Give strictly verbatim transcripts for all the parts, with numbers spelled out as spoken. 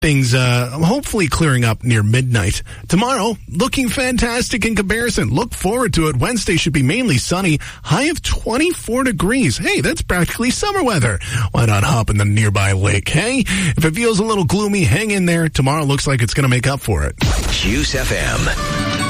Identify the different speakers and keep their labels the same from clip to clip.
Speaker 1: Things uh, hopefully clearing up near midnight. Tomorrow, looking fantastic in comparison. Look forward to it. Wednesday should be mainly sunny. High of twenty-four degrees. Hey, that's practically summer weather. Why not hop in the nearby lake, hey? If it feels a little gloomy, hang in there. Tomorrow looks like it's going to make up for it.
Speaker 2: Juice F M.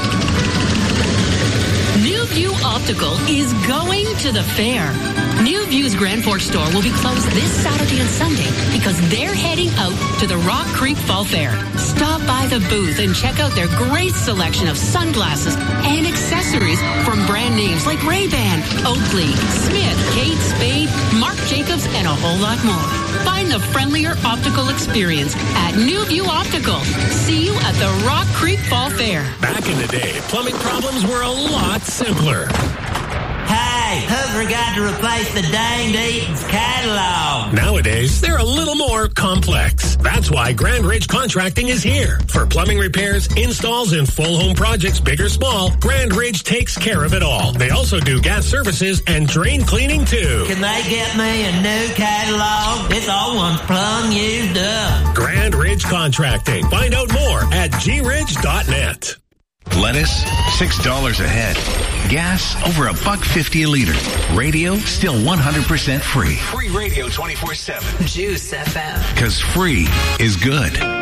Speaker 3: New View Optical is going to the fair. New View's Grand Forks store will be closed this Saturday and Sunday because they're heading out to the Rock Creek Fall Fair. Stop by the booth and check out their great selection of sunglasses and accessories from brand names like Ray-Ban, Oakley, Smith, Kate Spade, Marc Jacobs, and a whole lot more. Find the friendlier optical experience at New View Optical. See you at the Rock Creek Fall Fair.
Speaker 4: Back in the day, plumbing problems were a lot simpler.
Speaker 5: Hey, who forgot to replace the danged Eaton's catalog?
Speaker 4: Nowadays, they're a little more complex. That's why Grand Ridge Contracting is here. For plumbing repairs, installs, and full home projects, big or small, Grand Ridge takes care of it all. They also do gas services and drain cleaning, too.
Speaker 5: Can they get me a new catalog? This old one's plumb used up.
Speaker 4: Grand Ridge Contracting. Find out more at g ridge dot net.
Speaker 2: Lettuce, six dollars a head. Gas, over a buck fifty a liter. Radio, still one hundred percent free.
Speaker 6: Free radio twenty-four seven.
Speaker 3: Juice F M.
Speaker 2: Because free is good.